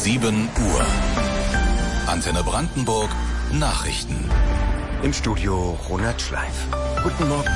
7 Uhr. Antenne Brandenburg, Nachrichten. Im Studio Ronald Schleif. Guten Morgen.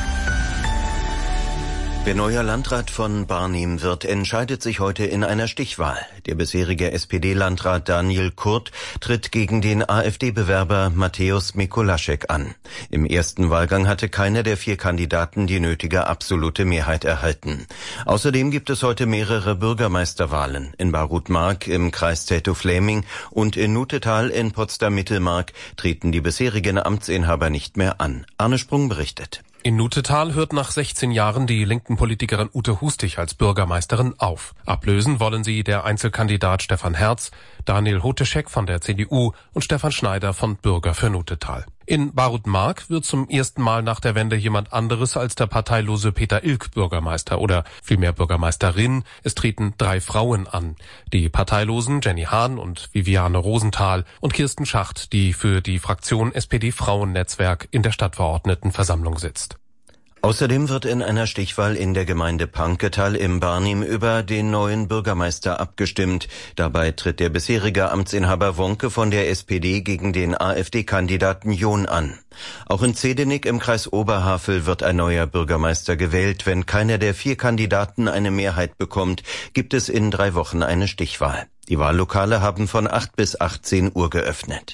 Wer neuer Landrat von Barnim wird, entscheidet sich heute in einer Stichwahl. Der bisherige SPD-Landrat Daniel Kurt tritt gegen den AfD-Bewerber Mateusz Mikulaschek an. Im ersten Wahlgang hatte keiner der 4 Kandidaten die nötige absolute Mehrheit erhalten. Außerdem gibt es heute mehrere Bürgermeisterwahlen. In Barut-Mark im Kreis Zätow-Fläming und in Nuthetal in Potsdam-Mittelmark treten die bisherigen Amtsinhaber nicht mehr an. Arne Sprung berichtet. In Nuthetal hört nach 16 Jahren die linken Politikerin Ute Hustig als Bürgermeisterin auf. Ablösen wollen sie der Einzelkandidat Stefan Herz, Daniel Hoteschek von der CDU und Stefan Schneider von Bürger für Nuthetal. In Barut-Mark wird zum ersten Mal nach der Wende jemand anderes als der parteilose Peter Ilk Bürgermeister oder vielmehr Bürgermeisterin. Es treten 3 Frauen an. Die Parteilosen Jenny Hahn und Viviane Rosenthal und Kirsten Schacht, die für die Fraktion SPD-Frauennetzwerk in der Stadtverordnetenversammlung sitzt. Außerdem wird in einer Stichwahl in der Gemeinde Panketal im Barnim über den neuen Bürgermeister abgestimmt. Dabei tritt der bisherige Amtsinhaber Wonke von der SPD gegen den AfD-Kandidaten John an. Auch in Zedenik im Kreis Oberhavel wird ein neuer Bürgermeister gewählt. Wenn keiner der 4 Kandidaten eine Mehrheit bekommt, gibt es in 3 Wochen eine Stichwahl. Die Wahllokale haben von 8 bis 18 Uhr geöffnet.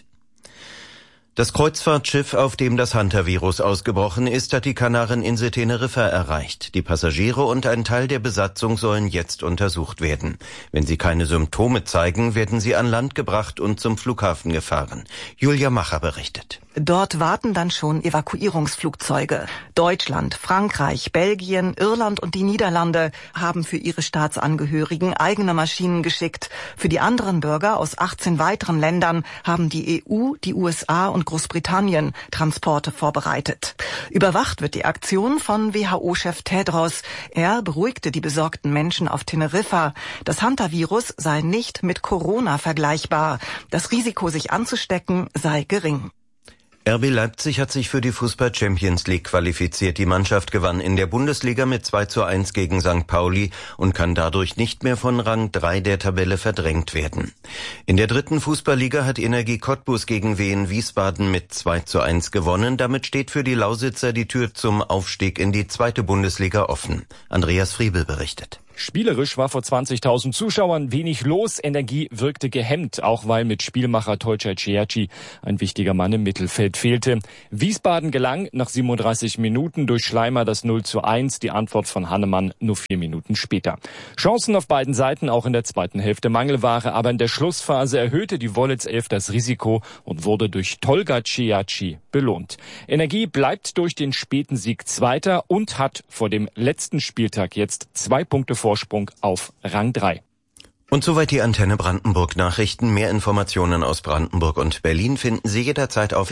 Das Kreuzfahrtschiff, auf dem das Hunter-Virus ausgebrochen ist, hat die Kanareninsel Teneriffa erreicht. Die Passagiere und ein Teil der Besatzung sollen jetzt untersucht werden. Wenn sie keine Symptome zeigen, werden sie an Land gebracht und zum Flughafen gefahren. Julia Macher berichtet. Dort warten dann schon Evakuierungsflugzeuge. Deutschland, Frankreich, Belgien, Irland und die Niederlande haben für ihre Staatsangehörigen eigene Maschinen geschickt. Für die anderen Bürger aus 18 weiteren Ländern haben die EU, die USA und Großbritannien Transporte vorbereitet. Überwacht wird die Aktion von WHO-Chef Tedros. Er beruhigte die besorgten Menschen auf Teneriffa. Das Hunter-Virus sei nicht mit Corona vergleichbar. Das Risiko, sich anzustecken, sei gering. RB Leipzig hat sich für die Fußball-Champions League qualifiziert. Die Mannschaft gewann in der Bundesliga mit 2:1 gegen St. Pauli und kann dadurch nicht mehr von Rang 3 der Tabelle verdrängt werden. In der 3. Fußballliga hat Energie Cottbus gegen Wien Wiesbaden mit 2:1 gewonnen. Damit steht für die Lausitzer die Tür zum Aufstieg in die 2. Bundesliga offen. Andreas Friebel berichtet. Spielerisch war vor 20.000 Zuschauern wenig los. Energie wirkte gehemmt, auch weil mit Spielmacher Tolcay Ciacci ein wichtiger Mann im Mittelfeld fehlte. Wiesbaden gelang nach 37 Minuten durch Schleimer das 0:1, die Antwort von Hannemann nur 4 Minuten später. Chancen auf beiden Seiten, auch in der zweiten Hälfte Mangelware, aber in der Schlussphase erhöhte die Wollitz 11 das Risiko und wurde durch Tolga Ciacci belohnt. Energie bleibt durch den späten Sieg Zweiter und hat vor dem letzten Spieltag jetzt 2 Punkte Vorsprung auf Rang 3. Und soweit die Antenne Brandenburg Nachrichten. Mehr Informationen aus Brandenburg und Berlin finden Sie jederzeit auf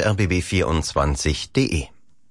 rbb24.de.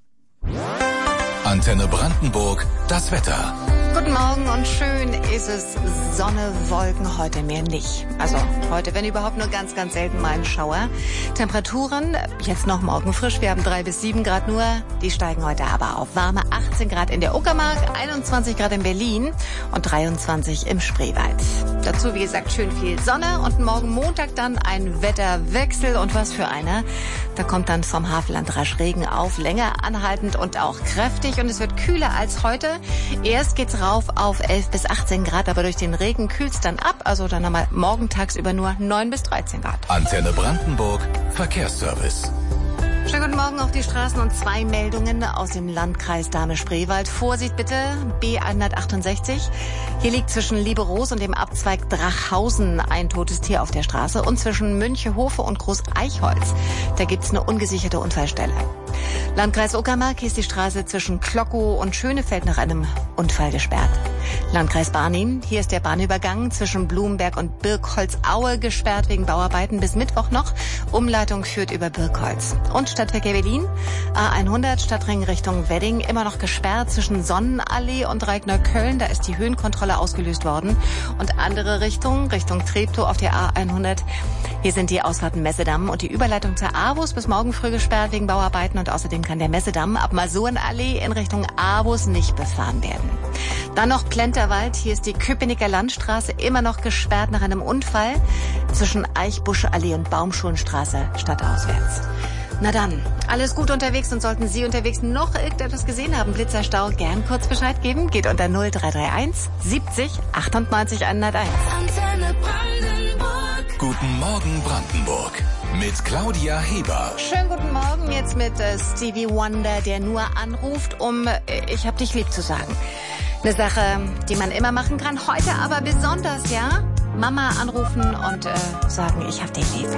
Antenne Brandenburg, das Wetter. Guten Morgen und schön ist es. Sonne, Wolken, heute mehr nicht. Also heute, wenn überhaupt, nur ganz, ganz selten mal ein Schauer. Temperaturen jetzt noch morgen frisch. Wir haben 3 bis 7 Grad nur. Die steigen heute aber auf. Warme 18 Grad in der Uckermark, 21 Grad in Berlin und 23 im Spreewald. Dazu, wie gesagt, schön viel Sonne und morgen Montag dann ein Wetterwechsel. Und was für einer. Da kommt dann vom Havelland rasch Regen auf, länger anhaltend und auch kräftig. Und es wird kühler als heute. Erst geht's rauf auf 11 bis 18 Grad, aber durch den Regen kühlt's dann ab. Also dann nochmal morgen tagsüber nur 9 bis 13 Grad. Antenne Brandenburg, Verkehrsservice. Schönen guten Morgen auf die Straßen und 2 Meldungen aus dem Landkreis Dahme-Spreewald. Vorsicht bitte, B168. Hier liegt zwischen Lieberoos und dem Abzweig Drachhausen ein totes Tier auf der Straße und zwischen Münchehofe und Groß-Eichholz. Da gibt's eine ungesicherte Unfallstelle. Landkreis Uckermark ist die Straße zwischen Klockow und Schönefeld nach einem Unfall gesperrt. Landkreis Barnim, hier ist der Bahnübergang zwischen Blumenberg und Birkholz-Aue gesperrt wegen Bauarbeiten bis Mittwoch noch. Umleitung führt über Birkholz. Und Stadtverkehr Berlin, A100 Stadtring Richtung Wedding, immer noch gesperrt zwischen Sonnenallee und Reikner-Köln. Da ist die Höhenkontrolle ausgelöst worden. Und andere Richtung Treptow auf der A100. Hier sind die Ausfahrten Messedamm und die Überleitung zur Avus bis morgen früh gesperrt wegen Bauarbeiten. Und außerdem kann der Messedamm ab Masurenallee in Richtung Avus nicht befahren werden. Dann noch Plenterwald. Hier ist die Köpenicker Landstraße immer noch gesperrt nach einem Unfall zwischen Eichbuschallee und Baumschulenstraße stadtauswärts. Na dann, alles gut unterwegs, und sollten Sie unterwegs noch irgendetwas gesehen haben, Blitzerstau, gern kurz Bescheid geben. Geht unter 0331 70 98 101. Antenne Brandenburg. Guten Morgen Brandenburg. Mit Claudia Heber. Schönen guten Morgen jetzt mit Stevie Wonder, der nur anruft, um ich hab dich lieb zu sagen. Eine Sache, die man immer machen kann, heute aber besonders, ja? Mama anrufen und sagen, ich hab dich lieb.